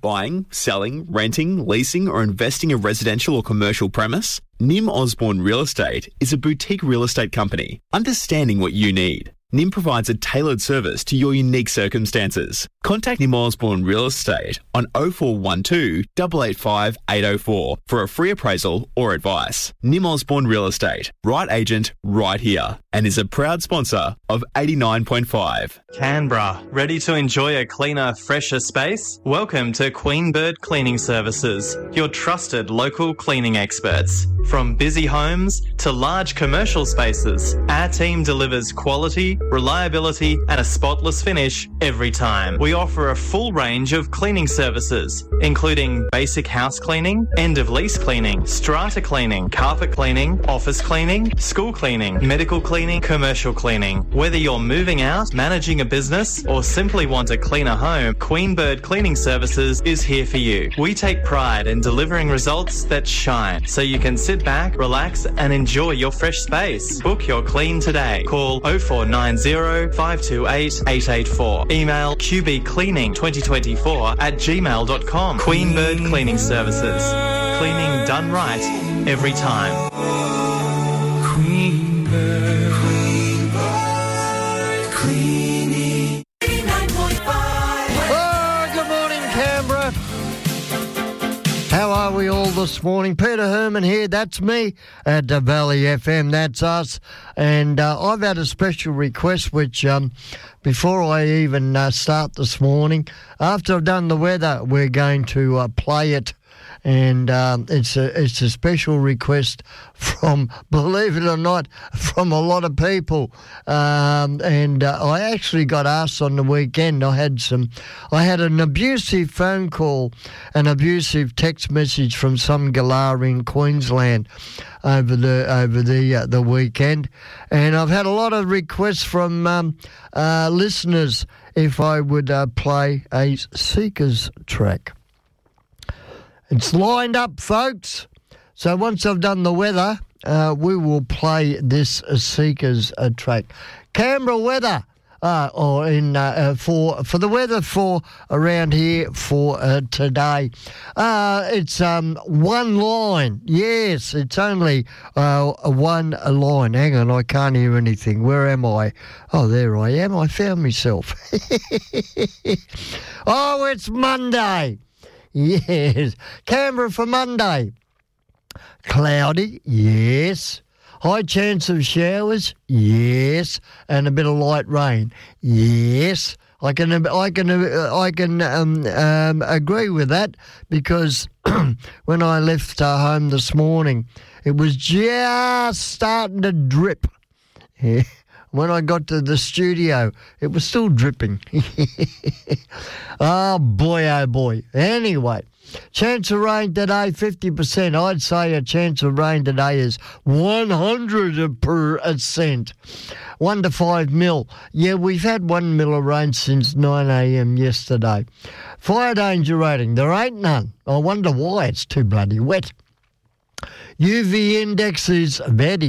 Buying, selling, renting, leasing or investing a residential or commercial premise? Nim Osborne Real Estate is a boutique real estate company understanding what you need. Nim provides a tailored service to your unique circumstances. Contact Nim Osborne Real Estate on 0412 885 804 for a free appraisal or advice. Nim Osborne Real Estate, right agent, right here, and is a proud sponsor of 89.5. Canberra, ready to enjoy a cleaner, fresher space? Welcome to Queen Bird Cleaning Services, your trusted local cleaning experts. From busy homes to large commercial spaces, our team delivers quality, reliability and a spotless finish every time. We offer a full range of cleaning services, including basic house cleaning, end-of-lease cleaning, strata cleaning, carpet cleaning, office cleaning, school cleaning, medical cleaning, commercial cleaning. Whether you're moving out, managing a business or simply want a cleaner home, Queen Bird Cleaning Services is here for you. We take pride in delivering results that shine, so you can sit back, relax and enjoy your fresh space. Book your clean today. Call 0490 528 884. Email qbcleaning2024@gmail.com. Queen Bird Cleaning Services. Cleaning done right every time. Queen Bird. Queen Bird Cleaning. 89.5. Oh, good morning, Canberra. How are we all this morning? Peter Herman here, that's me at the Valley FM, that's us. And I've had a special request which, before I even start this morning, after I've done the weather, we're going to play it. And it's a special request from, believe it or not, from a lot of people. And I actually got asked on the weekend. I had an abusive phone call, an abusive text message from some galah in Queensland over the weekend, and I've had a lot of requests from listeners if I would play a Seekers track. It's lined up, folks. So once I've done the weather, we will play this Seekers track. Canberra weather, for the weather for around here for today. It's one line. Yes, it's only one line. Hang on, I can't hear anything. Where am I? Oh, there I am. I found myself. Oh, it's Monday. Yes. Canberra for Monday. Cloudy, yes. High chance of showers, yes. And a bit of light rain, yes. I can agree with that because when I left home this morning, it was just starting to drip. Yeah. When I got to the studio, it was still dripping. Oh, boy. Anyway, chance of rain today, 50%. I'd say a chance of rain today is 100%. 1 to 5 mil. Yeah, we've had 1 mil of rain since 9 a.m. yesterday. Fire danger rating, there ain't none. I wonder why, it's too bloody wet. UV index is very